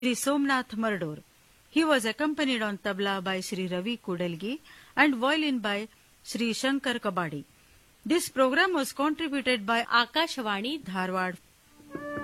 Sri Somnath Mardor. He was accompanied on tabla by Sri Ravi Kudalgi and violin by Sri Shankar Kabadi. This program was contributed by Akashvani Dharwad.